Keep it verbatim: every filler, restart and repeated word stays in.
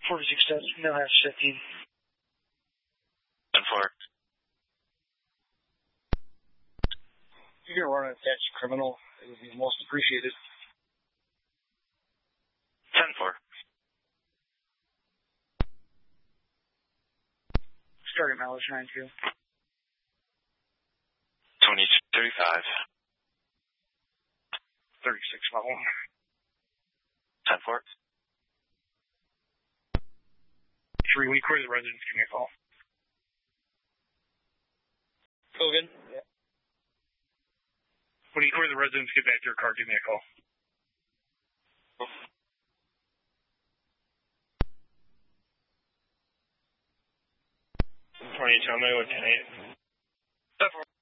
forty-six steps, Millhouse fifteen. ten four. If you're going to run an attached criminal, it would be most appreciated. ten four. Starting mileage nine two. twenty-two thirty-five. thirty-six level. ten four. Three, when you clear the residence, give me a call. Hogan? Yeah. When you clear the residence, get back to your car, give me a call. twenty, tell me what ten eight. ten four.